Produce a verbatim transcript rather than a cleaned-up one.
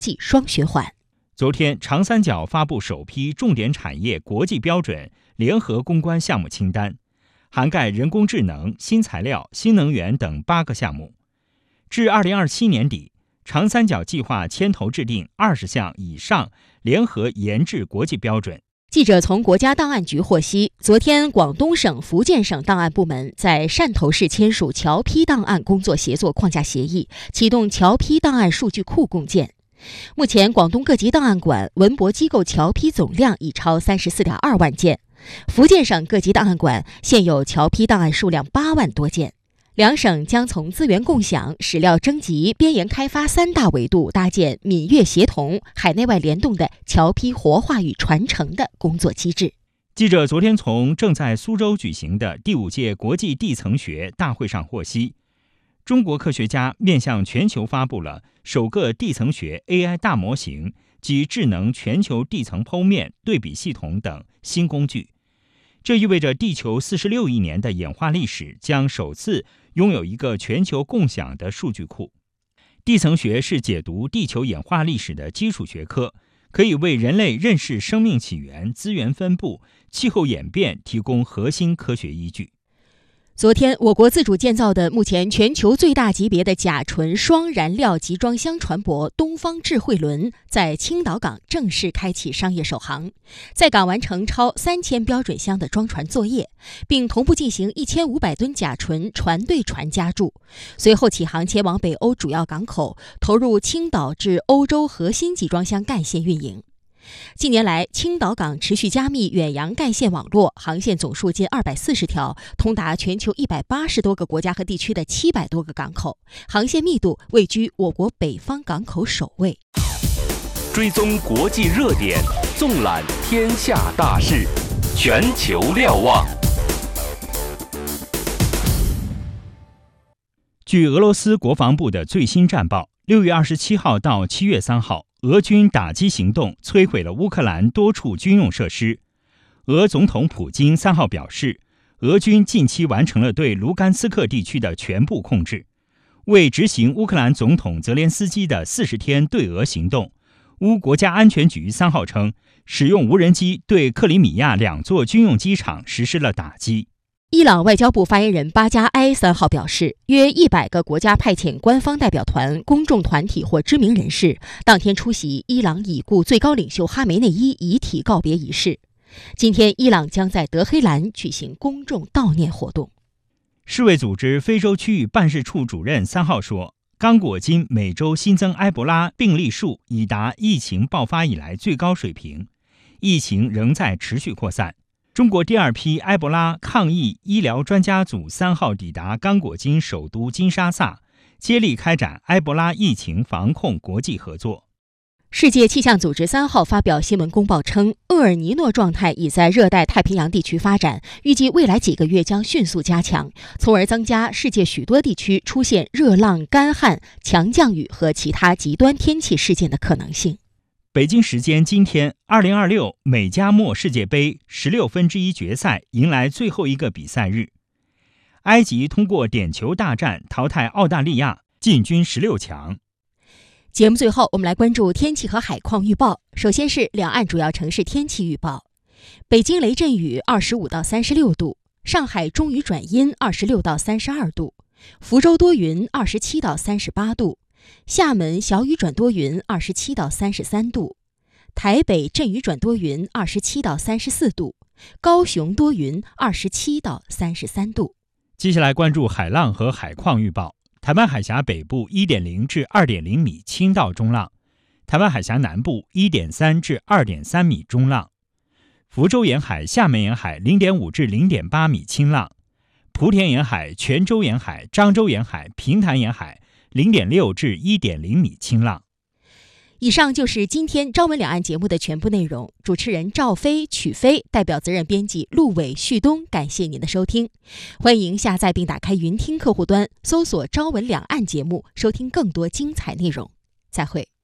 即双循环。 昨天，长三角发布首批重点产业国际标准联合攻关项目清单，涵盖人工智能、新材料、新能源等八个项目。至二零二七年底，长三角计划牵头制定二十项以上联合研制国际标准。 记者从国家档案局获悉，昨天广东省、福建省档案部门在汕头市签署侨批档案工作协作框架协议，启动侨批档案数据库共建。目前，广东各级档案馆文博机构侨批总量已超 三十四点二万件，福建省各级档案馆现有侨批档案数量八万多件。两省将从资源共享、史料征集、边沿开发三大维度搭建闽粤协同、海内外联动的侨批活化与传承的工作机制。 记者昨天从正在苏州举行的第五届国际地层学大会上获悉，中国科学家面向全球发布了首个地层学 A I 大模型及智能全球地层剖面对比系统等新工具。这意味着地球四十六亿年的演化历史将首次拥有一个全球共享的数据库。地层学是解读地球演化历史的基础学科，可以为人类认识生命起源、资源分布、气候演变提供核心科学依据。 昨天，我国自主建造的目前全球最大级别的甲醇双燃料集装箱船舶东方智慧轮在青岛港正式开启商业首航，在港完成超三千标准箱的装船作业，并同步进行一千五百吨甲醇船对船加注，随后起航前往北欧主要港口，投入青岛至欧洲核心集装箱干线运营。近年来，青岛港持续加密远洋干线网络，航线总数近二百四十条，通达全球一百八十多个国家和地区的七百多个港口，航线密度位居我国北方港口首位。 追踪国际热点，纵览天下大事，全球瞭望。 据俄罗斯国防部的最新战报，六月二十七号到七月三号，俄军打击行动摧毁了乌克兰多处军用设施。俄总统普京三号表示，俄军近期完成了对卢甘斯克地区的全部控制。为执行乌克兰总统泽连斯基的四十天对俄行动，乌国家安全局三号称，使用无人机对克里米亚两座军用机场实施了打击。 伊朗外交部发言人巴加埃三号表示，约一百个国家派遣官方代表团、公众团体或知名人士当天出席伊朗已故最高领袖哈梅内伊遗体告别仪式。今天，伊朗将在德黑兰举行公众悼念活动。 世卫组织非洲区域办事处主任三号说，刚果金每周新增埃博拉病例数已达疫情爆发以来最高水平，疫情仍在持续扩散。中国第二批埃博拉抗疫医疗专家组三号抵达刚果金首都金沙萨，接力开展埃博拉疫情防控国际合作。 世界气象组织三号发表新闻公报称，厄尔尼诺状态已在热带太平洋地区发展，预计未来几个月将迅速加强，从而增加世界许多地区出现热浪、干旱、强降雨和其他极端天气事件的可能性。 北京时间今天，二零二六美加墨世界杯十六分之一决赛迎来最后一个比赛日。埃及通过点球大战淘汰澳大利亚，进军十六强。 节目最后，我们来关注天气和海况预报。首先是两岸主要城市天气预报：北京雷阵雨二十五到三十六度，上海中雨转阴二十六到三十二度，福州多云二十七到三十八度。厦门小雨转多云二十七到三十三度，台北阵雨转多云二十七到三十四度，高雄多云二十七到三十三度。 接下来关注海浪和海况预报。台湾海峡北部 一点零 至 二点零 米轻到中浪，台湾海峡南部 一点三 至 二点三 米中浪，福州沿海、厦门沿海 零点五 至 零点八 米轻浪，莆田沿海、泉州沿海、漳州沿海、平潭沿海零点六 至 一点零 米轻浪。 以上就是今天朝闻两岸节目的全部内容。主持人赵飞、曲飞，代表责任编辑陆伟、旭东，感谢您的收听。欢迎下载并打开云听客户端，搜索朝闻两岸节目，收听更多精彩内容。再会。